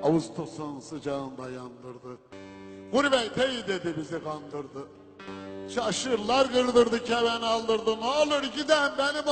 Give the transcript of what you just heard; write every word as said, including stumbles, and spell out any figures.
Ağustos'un sıcağında yandırdı. Gurbet ey dedi bizi kandırdı. Çaşırlar kırdırdı, keven aldırdı. Ne olur giden benim